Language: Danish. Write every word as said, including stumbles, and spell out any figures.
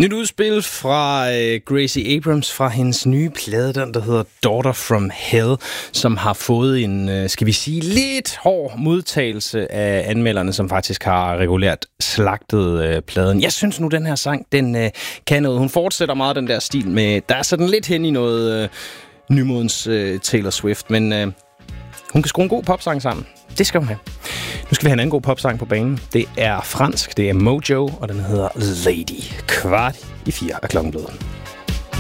Nyt udspil fra øh, Gracie Abrams fra hendes nye plade, den der hedder Daughter from Hell, som har fået en, øh, skal vi sige, lidt hård modtagelse af anmelderne, som faktisk har regulært slagtet øh, pladen. Jeg synes nu, den her sang, den øh, kan noget. Hun fortsætter meget den der stil med, der er sådan lidt hen i noget øh, nymodens øh, Taylor Swift, men øh, hun kan skrue en god popsang sammen. Det skal hun have. Nu skal vi have en anden god popsang på banen. Det er fransk, det er Mojo, og den hedder Lady. Kvart i fire er klokken blevet.